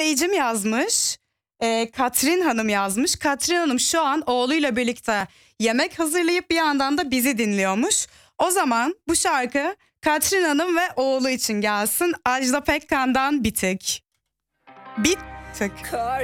dinleyicim yazmış. Katrin Hanım yazmış. Katrin Hanım şu an oğluyla birlikte yemek hazırlayıp bir yandan da bizi dinliyormuş. O zaman bu şarkı Katrin Hanım ve oğlu için gelsin. Ajda Pekkan'dan Bitik. Bittik.